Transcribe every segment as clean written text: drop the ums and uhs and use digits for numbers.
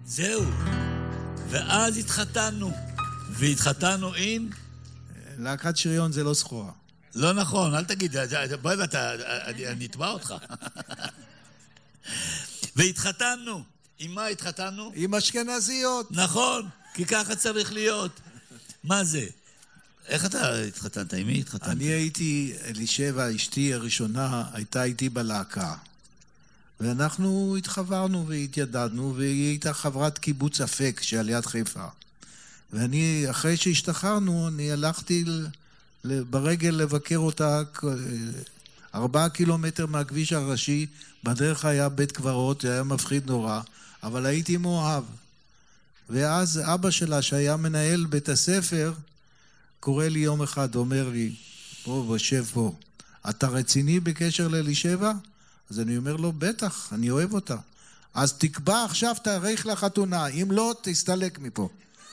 זהו. ואז התחתנו. והתחתנו עם... להקת שריון זה לא סחורה. לא נכון, אל תגיד, בואי אני אתבע אותך. והתחתנו. עם מה התחתנו? עם אשכנזיות. נכון, כי ככה צריך להיות. מה זה? איך אתה התחתנת? עם מי התחתנת? אני הייתי, אלישבע, אשתי הראשונה, הייתה איתי בלהקה. ואנחנו התחברנו והתיידדנו, והיא הייתה חברת קיבוץ אפק שעל יד חיפה. ואני, אחרי שהשתחררנו, אני הלכתי ברגל לבקר אותה 4 קילומטר מהכביש הראשי, בדרך היה בית קברות, זה היה מפחיד נורא, אבל הייתי מאוהב. ואז אבא שלה, שהיה מנהל בית הספר, קורא לי יום אחד, אומר לי, בוא, יושב פה, אתה רציני בקשר לאלישבע? אז אני אומר לו, בטח, אני אוהב אותה. אז תקבע עכשיו תאריך לחתונה, אם לא, תסתלק מפה.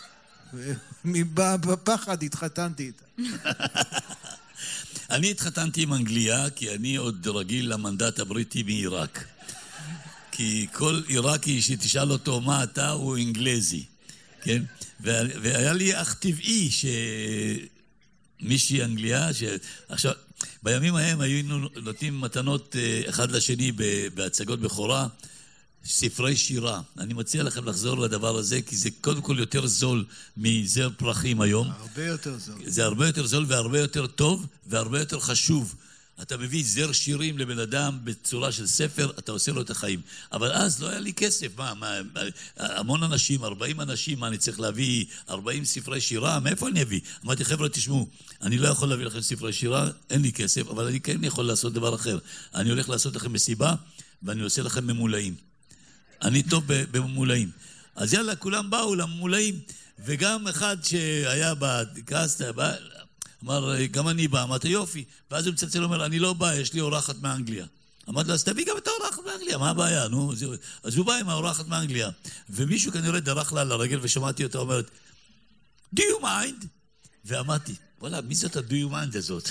בפחד התחתנתי איתה. אני התחתנתי עם אנגליה, כי אני עוד רגיל למנדט הבריטי מעיראק. כי כל עיראקי שתשאל אותו מה אתה, הוא אנגלזי. כן? והיה לי אך טבעי שמישהי אנגליה, עכשיו, בימים ההם היינו נותנים מתנות אחד לשני בהצגות בכורה, ספרי שירה. אני מציע לכם לחזור לדבר הזה, כי זה קודם כל יותר זול מזר פרחים היום. הרבה יותר זול. זה הרבה יותר זול והרבה יותר טוב והרבה יותר חשוב. אתה מביא זר שירים לבן אדם בצורה של ספר, אתה עושה לו את החיים. אבל אז לא היה לי כסף. המון אנשים, 40 אנשים, מה אני צריך להביא 40 ספרי שירה? מאיפה אני אביא? אמרתי, חבר'ה, תשמעו, אני לא יכול להביא לכם ספרי שירה, אין לי כסף, אבל אני כן יכול לעשות דבר אחר. אני הולך לעשות לכם מסיבה, ואני עושה לכם ממולאים. אני טוב בממולאים. אז יאללה, כולם באו לממולאים, וגם אחד שהיה בקאסט, אמר, גם אני בא, אמרתי, יופי. ואז הוא מצלצל, אומר, אני לא בא, יש לי אורחת מאנגליה. אמרתי לו, אז תביא גם את האורחת מאנגליה, מה הבעיה? נו, אז הוא בא עם האורחת מאנגליה. ומישהו כנראה דרך לה לרגל, ושמעתי אותה אומרת, do you mind? ואמרתי, וואלה, מי זאת ה-do you mind הזאת?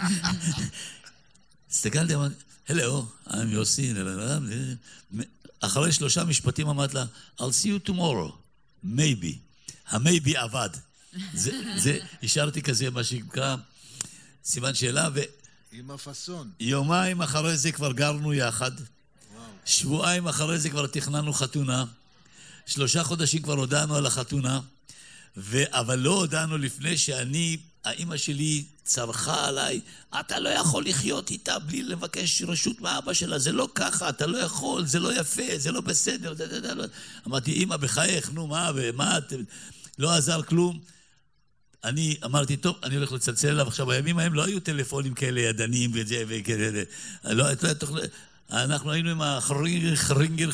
הסתכלתי, אמרתי, hello, I'm יוסי. אחרי 3 משפטים אמרתי לה, I'll see you tomorrow, maybe. ה-maybe עבד. זה, השארתי כזה מה שנקרא סימן שאלה, עם הפסון. יומיים אחרי זה כבר גרנו יחד, שבועיים אחרי זה כבר תכננו חתונה, 3 חודשים כבר הודענו על החתונה, אבל לא הודענו לפני האמא שלי צרחה עליי, אתה לא יכול לחיות איתה בלי לבקש רשות מאבא שלה, זה לא ככה, אתה לא יכול, זה לא יפה, זה לא בסדר. אמרתי, אמא בחייך, נו מה, לא עזר כלום. אני אמרתי, טוב, אני הולך לצלצל אליו. עכשיו, בימים ההם לא היו טלפונים כאלה ידניים וזה וכאלה. אנחנו היינו עם החרינגר,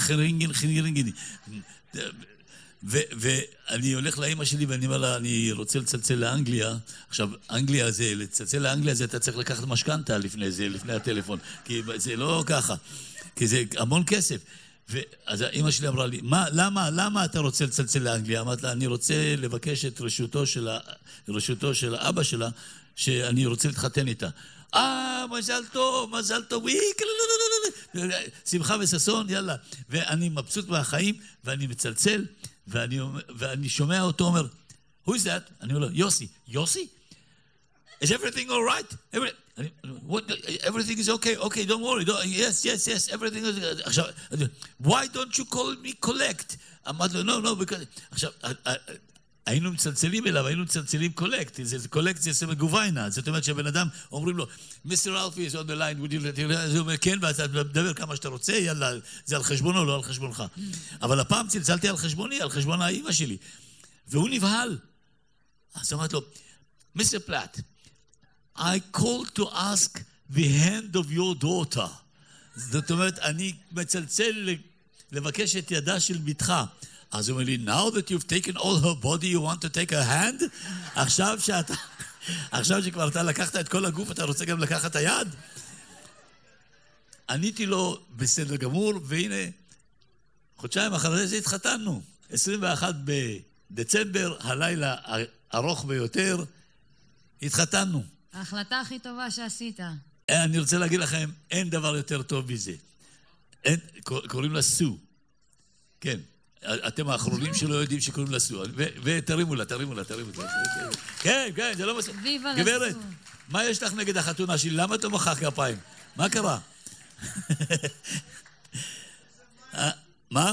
ואני הולך לאמא שלי ואני אומר לה, אני רוצה לצלצל לאנגליה. עכשיו, אנגליה זה, לצלצל לאנגליה זה, אתה צריך לקחת משכנתה לפני זה, לפני הטלפון. כי זה לא ככה, כי זה המון כסף. אז האמא שלי אמרה לי, למה אתה רוצה לצלצל לאנגליה? אמרת לה, אני רוצה לבקש את רשותו של אבא שלה, שאני רוצה להתחתן איתה. מזל טוב, שמחה וססון, יאללה. ואני מבסוט מהחיים, ואני מצלצל, ואני שומע אותו אומר, who is that? אני אומר לו, יוסי. יוסי? Is everything all right? Everything is okay, don't worry. Yes, everything is... עכשיו, why don't you call me collect? אמרתי לו, no, because... עכשיו, היינו מצלצלים אליו, היינו מצלצלים קולקט. קולקט זה מגוויינה. זאת אומרת שהבן אדם אומרים לו, Mr. Alfie is on the line, הוא אומר, כן, ואתה מדבר כמה שאתה רוצה, יאללה, זה על חשבונו, לא על חשבונך. אבל הפעם צלצלתי על חשבוני, על חשבון האמא שלי. והוא נבהל. אז אמרתי לו, Mr. Platt, I called to ask the hand of your daughter. זאת אומרת, אני מצלצל לבקש את ידה של בתך. אז הוא אומר לי, now that you've taken all her body, you want to take her hand? עכשיו שכבר אתה לקחת את כל הגוף, אתה רוצה גם לקחת את היד? עניתי לו בסדר גמור, והנה, חודשיים אחרי זה התחתנו. 21 בדצמבר, הלילה הארוך ביותר, התחתנו. ההחלטה הכי טובה שעשית. אני רוצה להגיד לכם, אין דבר יותר טוב מזה. קוראים לה סו. כן. אתם האחרונים שלא יודעים שקוראים לה סו. ותרימו לה. כן, זה לא מספיק. ויבה גברת, לסו. מה יש לך נגד החתונה שלי? למה אתה מוחא כפיים? מה קרה? מה?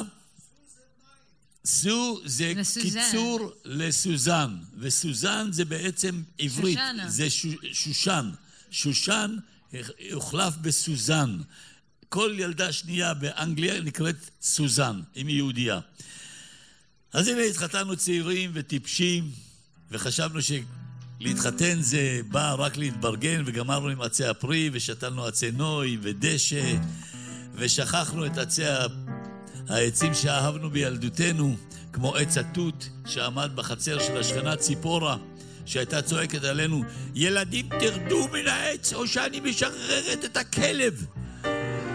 סו זה קיצור לסוזן, וסוזן זה בעצם עברית, זה שושן. שושן הוחלף בסוזן. כל ילדה שנייה באנגליה נקראת סוזן, אם היא יהודייה. אז הנה התחתנו צעירים וטיפשים, וחשבנו שלהתחתן זה בא רק להתברגן, וגמרנו עם עצי הפרי, ושתלנו עצי נוי ודשא, ושכחנו את העצים שאהבנו בילדותנו, כמו עץ התות שעמד בחצר של השכנה ציפורה, שהייתה צועקת עלינו, ילדים תרדו מן העץ או שאני משחררת את הכלב.